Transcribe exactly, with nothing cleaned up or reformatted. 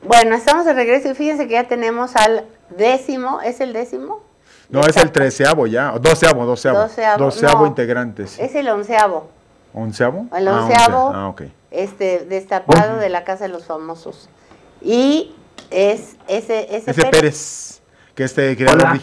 Bueno, estamos de regreso y fíjense que ya tenemos al décimo, ¿es el décimo? No, es el treceavo ya, doceavo, doceavo. Doceavo, Doceavo no, integrante, sí. es el onceavo. ¿Onceavo? El Ah, onceavo, once. Ah, ok. este, destapado de la Casa de los Famosos. Y es ese, ese, Ese Pérez. Pérez, que este creador Hola.